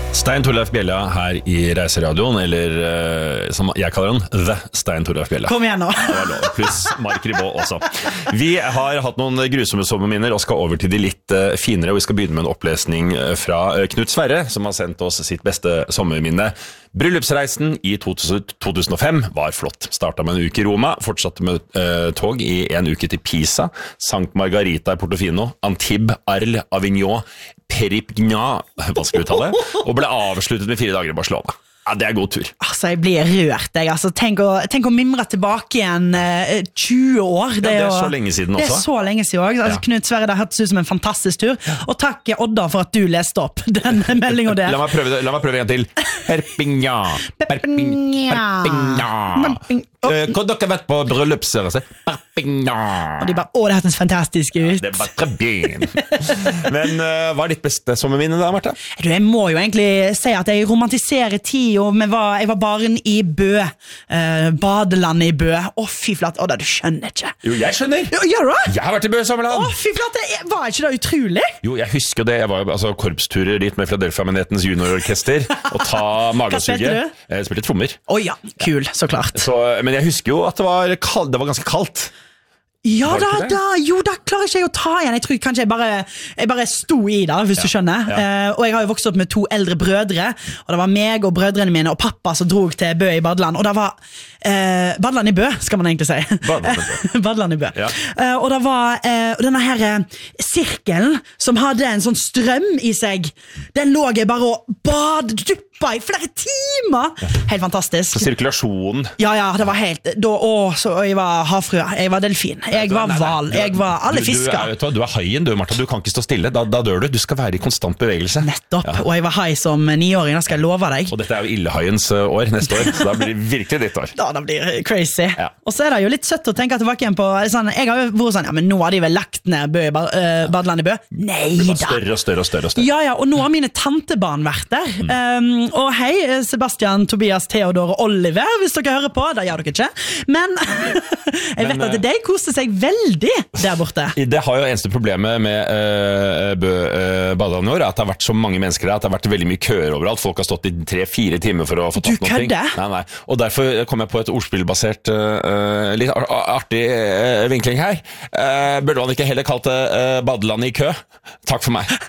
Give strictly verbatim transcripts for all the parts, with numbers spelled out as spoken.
Stein Torleif Bjella her i Reiseradioen, eller uh, som jeg kaller den, The Stein Torleif Bjella. Kom igjen nå. Pluss Mark Ribot også. Vi har hatt noen grusomme sommerminner og skal over til de litt uh, finere, og vi skal begynne med en opplesning fra uh, Knut Sverre, som har sendt oss sitt beste sommerminne. Bryllupsreisen i to tusen og fem var flott. Startet med en uke i Roma, fortsatte med uh, tog i en uke til Pisa, Sankt Margarita i Portofino, Antibes, Arles, Avignon, Perpignan, vanskelig uttale, og ble avsluttet med fire dager i Barcelona. Ja, det er god tur. Altså, jeg blir rørt, jeg. Altså, tenk, å, tenk å mimre tilbake igjen uh, tjue år. Det, ja, det er så lenge siden også. Det er så lenge siden også. Altså, ja. Knut Sverre, det hørtes ut som en fantastisk tur. Og takk, Odda, for at du leste opp den meldingen der. La meg prøve, la meg prøve en til. Perpignan. Perpignan. Perpignan. Uh, Hvor dere har vært på bryllupsreise? Perpignan. Og de bare, å, det hørtes fantastisk ut. Ja, det var très bien. Men uh, hva er ditt beste sommerminne da, Martha? Du, jeg må jo egentlig si at jeg romantiserer tid, og var, jeg var barn i Bø. Uh, badelandet i Bø. Å, fy flate, Odda, du skjønner ikke. Jo, jeg skjønner. Jo, gjør du? Jeg har vært i Bø sommerland. Å, fy flate, var ikke det utrolig? Jo, jeg husker det. Jeg var jo altså, korpsturer dit med Philadelphia-menighetens juniororkester, og ta magesuget. Hva spilte du? Jeg spilte trommer. Å ja, kul, så klart. Så, men jeg husker jo at det var, kald, det var ganske kaldt. Ja da, da, jo da klarer ikke jeg å ta igjen. Jeg tror kanskje jeg bare, jeg bare sto i da, hvis ja, du skjønner. Ja. Uh, og jeg har jo vokst opp med to eldre brødre, og det var meg og brødrene mine og pappa som drog til Bø i badeland. Og det var uh, badeland i Bø, skal man egentlig si. Badeland i Bø. Ja. Uh, og det var uh, denne her uh, sirkelen som hadde en sånn strøm i seg. Den lå jeg bare og bad, duppa i flere timer. Ja. Helt fantastisk. Så sirkulasjonen. Ja, ja, det var helt, da, å, så jeg var havfrue, jeg var delfin. Jeg var val, jeg var alle fisker. Du, du, du er haien, du, Martha. Du kan ikke stå stille. Da, da dør du. Du skal være i konstant bevegelse. Nettopp. Ja. Og jeg var hai som niåring, da skal jeg love deg. Og dette er jo ildehaiens år neste år, så da blir det virkelig ditt år. Da, da blir det crazy. Ja. Og så er det jo litt søtt å tenke tilbake igjen på sånn, jeg har jo vært sånn, ja, men nå har de vel lagt ned Bø, uh, badeland i Bø. Nei da. Større og større og større og større. Ja, ja, og nå har mine tantebarn vært der. Mm. Um, og hei, Sebastian, Tobias, Theodor og Oliver, hvis dere hører på, det gjør dere ikke. Men jeg vet men, at de koste seg veldig der borte. Det har jo eneste problemet med uh, Bø uh, badeland i år, at det har vært så mange mennesker der, at det har vært veldig mye køer overalt. Folk har stått i tre-fire timer for å få tatt noe ting. Nei, nei. Og derfor kom jeg på et ordspillbasert uh, litt artig uh, vinkling her. Uh, burde man ikke heller kalt det uh, badeland i kø? Takk for meg.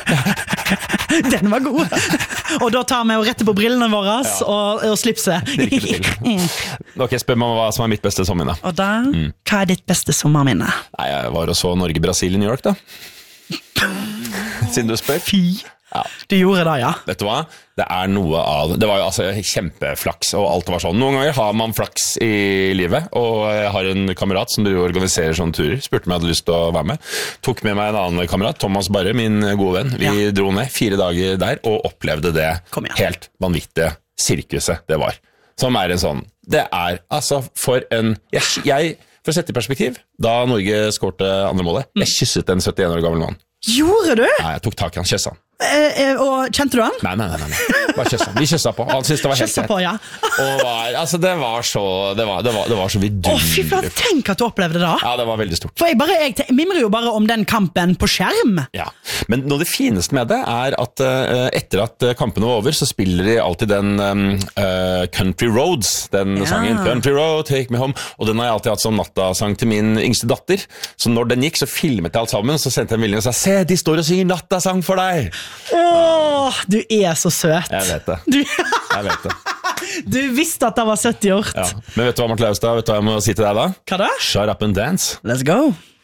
Den var god. Og da tar vi og retter på brillene våre ja. og, og slipset. Ok, spør meg hva som er mitt beste sommerminne. Og da, mm. hva er ditt beste sommerminne? Nei, jeg var og så Norge-Brasil i New York da. Siden du spør. Fy. Ja. Du gjorde det, ja. Vet du hva? Det er noe av det. var jo altså kjempeflaks, og alt var sånn. Noen ganger har man flaks i livet, og jeg har en kamerat som organiserer sånne turer. Spurte meg om jeg hadde lyst til å være med. Tok med meg en annen kamerat, Thomas Barre, min gode venn. Vi ja. dro ned fire dager der, og opplevde det helt vanvittige sirkuset det var. Som er en sånn, det er altså for en, jeg, jeg for å sette i perspektiv, da Norge skårte andre målet, jeg kysset en syttien år gammel mann. Gjorde du? Nei, jeg tok tak i han, kjøssa han. Eh, eh, og kjente du han? Nei, nei, nei, nei. Bare kjøssa. Vi kjøssa på. Han syntes det var helt kjøssa på, ja. Og var, altså det var så det var, det var, det var så vidunderlig. Å, fy flate, tenk at du opplevde det da. Ja, det var veldig stort. For jeg, bare, jeg mimrer jo bare om den kampen på skjerm. Ja, men noe det fineste med det er at uh, etter at kampene var over, så spiller de alltid den um, uh, Country Roads, den ja. sangen Country Road, Take Me Home, og den har jeg alltid hatt som nattasang til min yngste datter. Så når den gikk, så filmet jeg alt sammen, så sendte jeg en melding og sa, se, de står og synger nattasang for deg. Åh, du er så søt. Jeg vet det. Du, jeg vet det. Du visste at det var søtt gjort. Ja. Men vet du hva, Martha Laustad, vet du hva jeg må si til deg da? Hva da? Shut up and dance. Let's go.